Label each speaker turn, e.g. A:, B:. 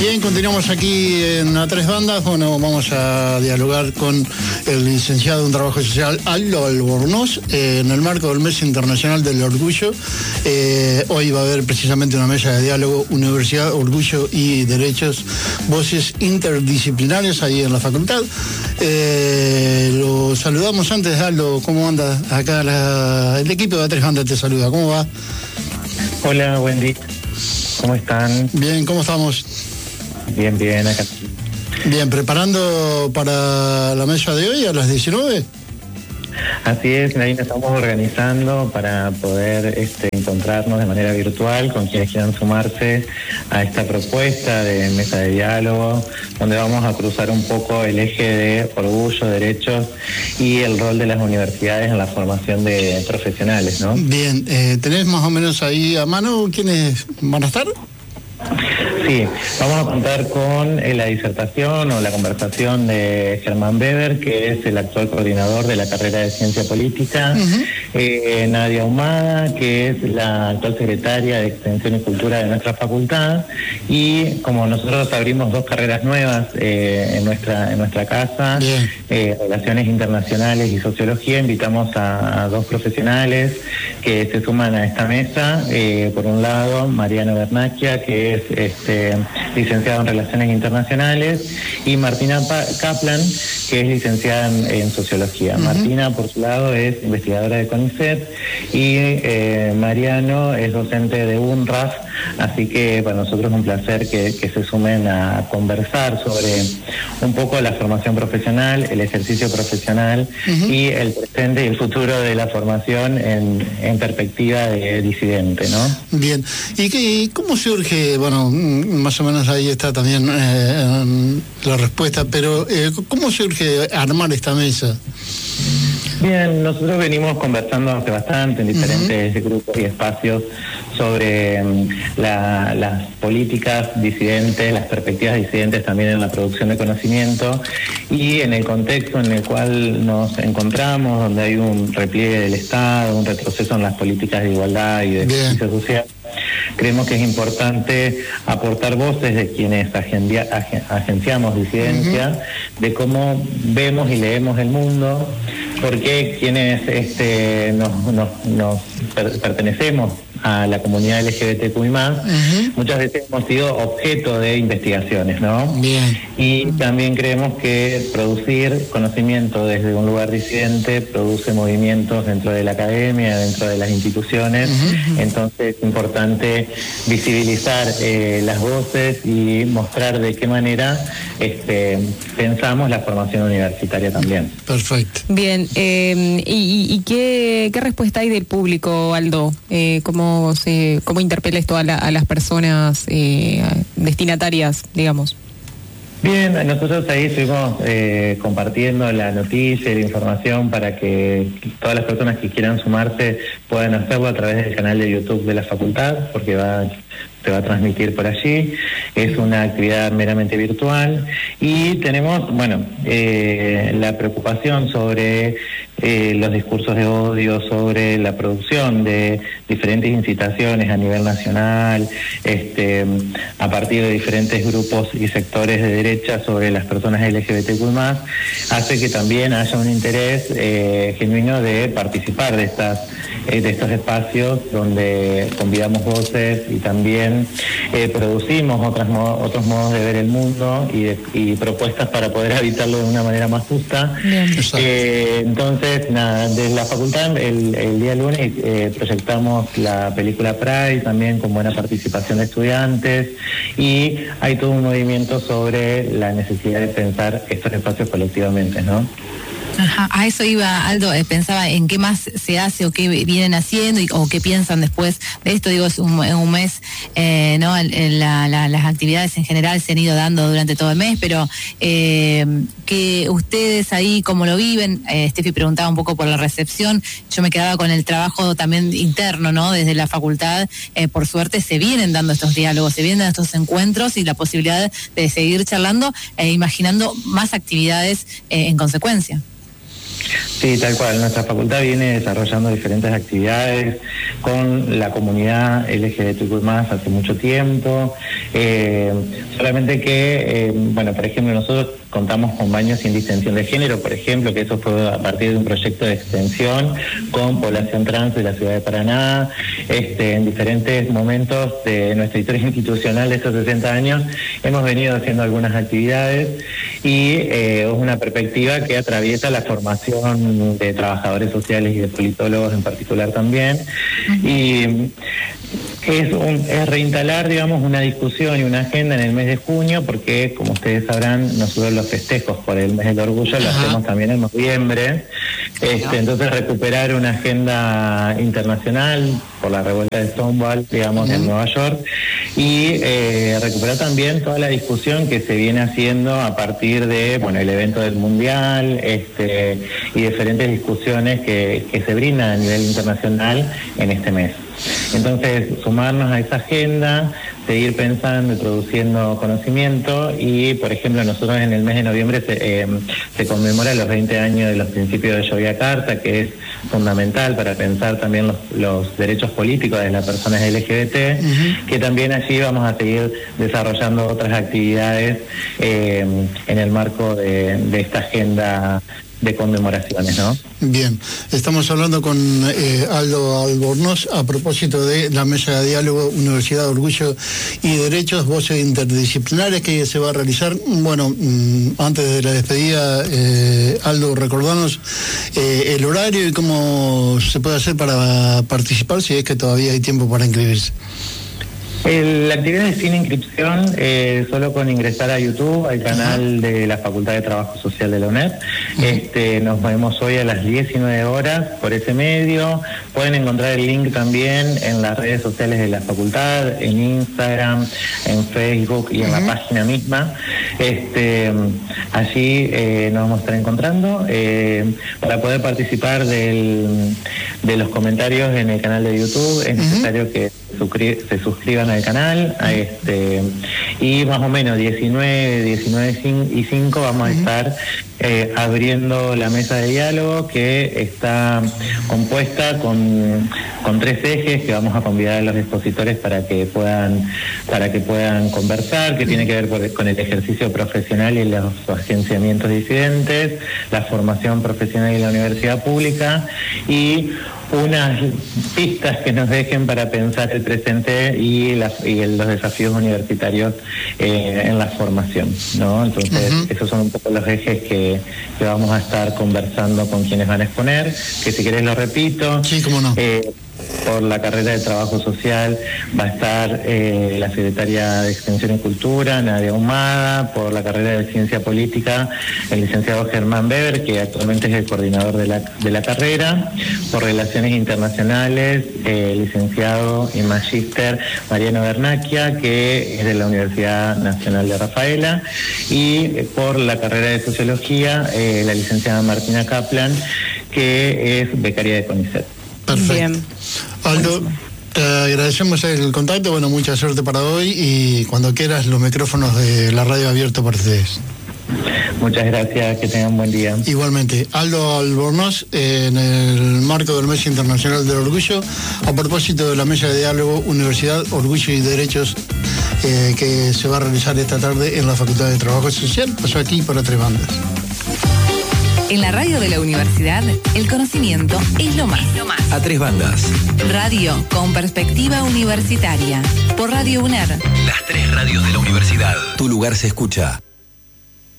A: Bien, continuamos aquí en A Tres Bandas. Bueno, vamos a dialogar con el licenciado en Trabajo Social Aldo Albornoz en el marco del Mes Internacional del Orgullo. Hoy va a haber precisamente una mesa de diálogo Universidad, Orgullo y Derechos, voces interdisciplinarias ahí en la facultad. Lo saludamos antes, Aldo. ¿Cómo anda? Acá el equipo de A Tres Bandas te saluda. ¿Cómo va?
B: Hola, buen día. ¿Cómo están?
A: Bien, ¿cómo estamos?
B: Bien, acá.
A: Bien, ¿preparando para la mesa de hoy a las 19?
B: Así es, ahí nos estamos organizando para poder encontrarnos de manera virtual con quienes quieran sumarse a esta propuesta de mesa de diálogo, donde vamos a cruzar un poco el eje de orgullo, derechos y el rol de las universidades en la formación de profesionales, ¿no?
A: Bien, ¿tenés más o menos ahí a mano quiénes van a estar?
B: Sí, vamos a contar con la disertación o la conversación de Germán Weber, que es el actual coordinador de la carrera de Ciencia Política, Nadia Humada, que es la actual secretaria de Extensión y Cultura de nuestra facultad, y como nosotros abrimos dos carreras nuevas en nuestra casa, Relaciones Internacionales y Sociología, invitamos a dos profesionales que se suman a esta mesa. Por un lado, Mariano Bernacchia, que es licenciado en Relaciones Internacionales, y Martina Kaplan, que es licenciada en Sociología. Martina, por su lado, es investigadora de CONICET y Mariano es docente de UNRAF, así que para nosotros es un placer que se sumen a conversar sobre un poco la formación profesional, el ejercicio profesional y el presente y el futuro de la formación en perspectiva de disidente, ¿no?
A: Bien, ¿y cómo surge, bueno, más o menos ahí está también la respuesta, pero ¿cómo surge armar esta mesa?
B: Bien, nosotros venimos conversando hace bastante en diferentes grupos y espacios sobre las políticas disidentes, las perspectivas disidentes también en la producción de conocimiento, y en el contexto en el cual nos encontramos, donde hay un repliegue del Estado, un retroceso en las políticas de igualdad y de justicia social. Creemos que es importante aportar voces de quienes agenciamos disidencia, de cómo vemos y leemos el mundo, porque quienes nos pertenecemos a la comunidad LGBTQI+, muchas veces hemos sido objeto de investigaciones, ¿no?
A: Bien.
B: Y también creemos que producir conocimiento desde un lugar disidente produce movimientos dentro de la academia, dentro de las instituciones. Entonces es importante visibilizar las voces y mostrar de qué manera pensamos la formación universitaria también.
A: Perfecto.
C: Bien, ¿y qué respuesta hay del público, Aldo? ¿Cómo interpela esto a las personas destinatarias, digamos?
B: Bien, nosotros ahí estuvimos compartiendo la noticia y la información para que todas las personas que quieran sumarse puedan hacerlo a través del canal de YouTube de la facultad, porque se va a transmitir por allí. Es una actividad meramente virtual y tenemos, la preocupación sobre los discursos de odio, sobre la producción de diferentes incitaciones a nivel nacional, a partir de diferentes grupos y sectores de derecha sobre las personas LGBTQ+, hace que también haya un interés genuino de participar de estos espacios donde convidamos voces y también producimos otros modos de ver el mundo y propuestas para poder habitarlo de una manera más justa. Entonces, desde la facultad el día lunes proyectamos la película Pride, también con buena participación de estudiantes, y hay todo un movimiento sobre la necesidad de pensar estos espacios colectivamente, ¿no?
D: Ajá, a eso iba, Aldo, pensaba en qué más se hace o qué vienen haciendo o qué piensan después de esto. Digo, es un mes, ¿no? Las actividades en general se han ido dando durante todo el mes, pero que ustedes ahí, ¿cómo lo viven? Steffi preguntaba un poco por la recepción. Yo me quedaba con el trabajo también interno, ¿no? Desde la facultad, por suerte se vienen dando estos diálogos, se vienen dando estos encuentros y la posibilidad de seguir charlando e imaginando más actividades en consecuencia.
B: Sí, tal cual. Nuestra facultad viene desarrollando diferentes actividades con la comunidad LGBTQ+ hace mucho tiempo. Solamente que, bueno, por ejemplo, nosotros contamos con baños sin distinción de género, por ejemplo, que eso fue a partir de un proyecto de extensión con población trans de la ciudad de Paraná. En diferentes momentos de nuestra historia institucional de estos 60 años hemos venido haciendo algunas actividades y es una perspectiva que atraviesa la formación de trabajadores sociales y de politólogos en particular también. Y es reinstalar, digamos, una discusión y una agenda en el mes de junio, porque, como ustedes sabrán, nosotros los festejos por el mes del orgullo lo hacemos también en noviembre. Entonces, recuperar una agenda internacional por la revuelta de Stonewall, digamos, en Nueva York, y recuperar también toda la discusión que se viene haciendo a partir de, bueno, el evento del Mundial, y diferentes discusiones que se brindan a nivel internacional en este mes. Entonces, sumarnos a esa agenda, seguir pensando y produciendo conocimiento, y, por ejemplo, nosotros en el mes de noviembre se conmemora los 20 años de los principios de Yogyakarta, que es fundamental para pensar también los derechos políticos de las personas LGBT, que también allí vamos a seguir desarrollando otras actividades en el marco de esta agenda de conmemoraciones, ¿no?
A: Bien, estamos hablando con Aldo Albornoz a propósito de la mesa de diálogo Universidad, Orgullo y Derechos, voces interdisciplinares, que se va a realizar. Bueno, antes de la despedida, Aldo, recordanos el horario y cómo se puede hacer para participar, si es que todavía hay tiempo para inscribirse.
B: La actividad es sin inscripción, solo con ingresar a YouTube, al canal de la Facultad de Trabajo Social de la UNED. Nos vemos hoy a las 19 horas por ese medio. Pueden encontrar el link también en las redes sociales de la facultad, en Instagram, en Facebook y en la página misma. Allí nos vamos a estar encontrando. Para poder participar de los comentarios en el canal de YouTube es necesario que se suscriban al canal, y más o menos 19:05 vamos a estar abriendo la mesa de diálogo, que está compuesta con 3 ejes que vamos a convidar a los expositores para que puedan conversar, que tiene que ver con el ejercicio profesional y los agenciamientos disidentes, la formación profesional y la universidad pública, y unas pistas que nos dejen para pensar el presente y los desafíos universitarios en la formación, ¿no? Entonces, esos son un poco los ejes que vamos a estar conversando con quienes van a exponer, que si querés lo repito.
A: Sí, cómo no.
B: Por la carrera de Trabajo Social va a estar la secretaria de Extensión y Cultura, Nadia Humada. Por la carrera de Ciencia Política, el licenciado Germán Weber, que actualmente es el coordinador de la carrera. Por Relaciones Internacionales, licenciado y magíster Mariano Bernacchia, que es de la Universidad Nacional de Rafaela. Y por la carrera de Sociología, la licenciada Martina Kaplan, que es becaria de CONICET.
A: Perfecto.
C: Bien.
A: Aldo, te agradecemos el contacto, bueno, mucha suerte para hoy, y cuando quieras los micrófonos de la radio abiertos para ustedes.
B: Muchas gracias, que tengan buen día.
A: Igualmente, Aldo Albornoz, en el marco del Mes Internacional del Orgullo, a propósito de la mesa de diálogo Universidad, Orgullo y Derechos, que se va a realizar esta tarde en la Facultad de Trabajo Social, pasó aquí para 3 bandas.
E: En la radio de la universidad, el conocimiento es lo más.
F: A 3 bandas.
E: Radio con perspectiva universitaria. Por Radio UNER.
F: Las 3 radios de la universidad. Tu lugar se escucha.